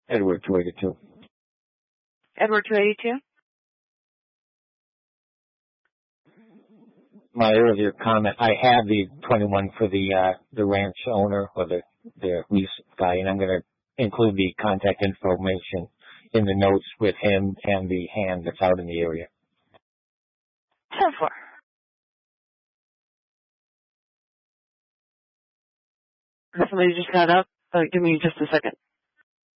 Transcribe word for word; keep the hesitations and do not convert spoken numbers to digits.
Edward two eighty-two. Edward two eighty-two? My earlier comment, I have the twenty-one for the uh, the ranch owner or the, the lease guy, and I'm going to include the contact information in the notes with him and the hand that's out in the area. ten four. Somebody just got up. Oh, give me just a second.